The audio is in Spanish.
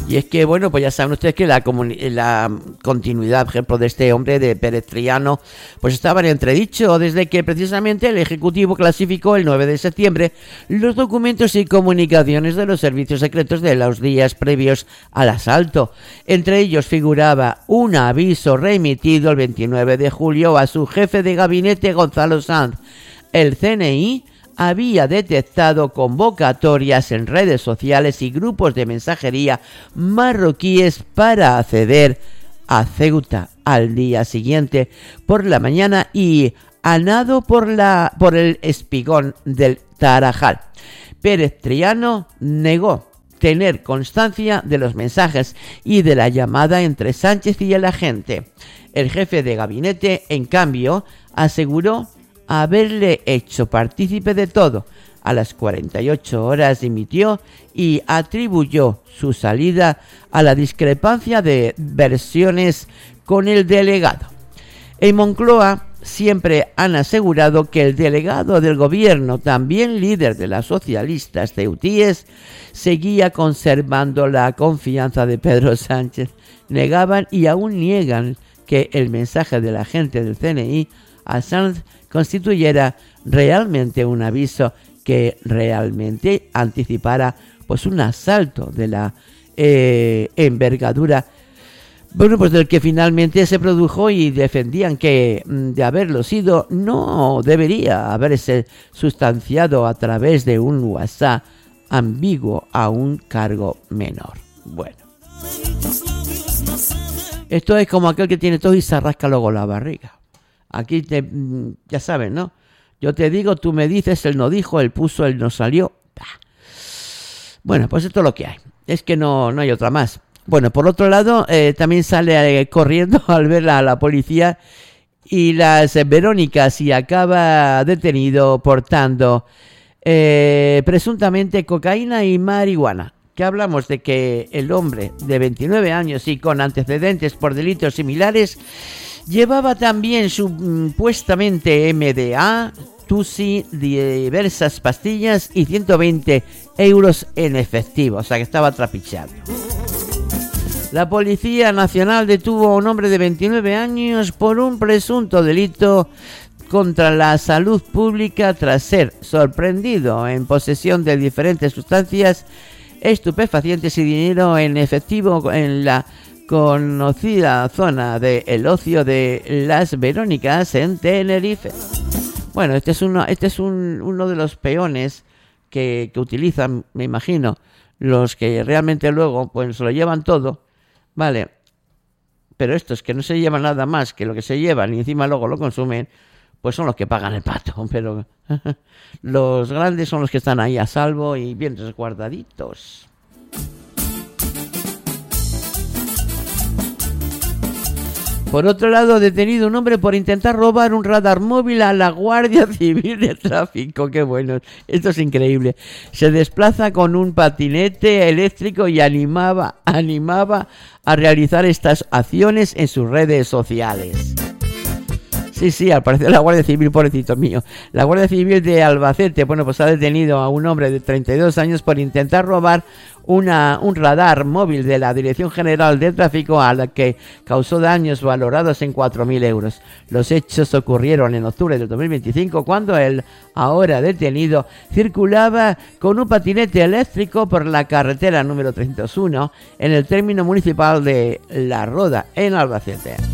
Y es que, bueno, pues ya saben ustedes que la continuidad, por ejemplo, de este hombre, de Pérez Triano, pues estaba en entredicho desde que precisamente el Ejecutivo clasificó el 9 de septiembre los documentos y comunicaciones de los servicios secretos de los días previos al asalto. Entre ellos figuraba un aviso remitido el 29 de julio a su jefe de gabinete, Gonzalo Sanz. El CNI había detectado convocatorias en redes sociales y grupos de mensajería marroquíes para acceder a Ceuta al día siguiente por la mañana y a nado por el espigón del Tarajal. Pérez Triano negó tener constancia de los mensajes y de la llamada entre Sánchez y el agente. El jefe de gabinete, en cambio, aseguró haberle hecho partícipe de todo. A las 48 horas dimitió y atribuyó su salida a la discrepancia de versiones con el delegado. En Moncloa siempre han asegurado que el delegado del gobierno, también líder de las socialistas ceutíes, seguía conservando la confianza de Pedro Sánchez. Negaban y aún niegan que el mensaje del agente del CNI a Sanz constituyera realmente un aviso que realmente anticipara pues un asalto de la envergadura, bueno, pues del que finalmente se produjo, y defendían que de haberlo sido no debería haberse sustanciado a través de un WhatsApp ambiguo a un cargo menor. Bueno, esto es como aquel que tiene todo y se rasca luego la barriga. Aquí ya saben, ¿no? Yo te digo, tú me dices, él no dijo, él puso, él no salió. Bueno, pues esto es lo que hay. Es que no hay otra más. Bueno, por otro lado, también sale corriendo al ver a la policía y las Verónicas, y acaba detenido portando presuntamente cocaína y marihuana. Que hablamos de que el hombre de 29 años y con antecedentes por delitos similares llevaba también supuestamente MDA, Tusi, diversas pastillas y 120 euros en efectivo, o sea que estaba trapicheando. La Policía Nacional detuvo a un hombre de 29 años por un presunto delito contra la salud pública tras ser sorprendido en posesión de diferentes sustancias estupefacientes y dinero en efectivo en la conocida zona de el ocio de Las Verónicas en Tenerife. Bueno, este es uno de los peones que utilizan, me imagino, los que realmente luego pues se lo llevan todo, vale, pero estos que no se llevan nada más que lo que se llevan y encima luego lo consumen, pues son los que pagan el pato, pero los grandes son los que están ahí a salvo y bien resguardaditos. Por otro lado, detenido un hombre por intentar robar un radar móvil a la Guardia Civil de Tráfico. ¡Qué bueno! Esto es increíble. Se desplaza con un patinete eléctrico y animaba a realizar estas acciones en sus redes sociales. Sí, al parecer la Guardia Civil, pobrecito mío. La Guardia Civil de Albacete, bueno, pues ha detenido a un hombre de 32 años por intentar robar un radar móvil de la Dirección General de Tráfico, a la que causó daños valorados en 4.000 euros. Los hechos ocurrieron en octubre del 2025, cuando el ahora detenido circulaba con un patinete eléctrico por la carretera número 301 en el término municipal de La Roda, en Albacete.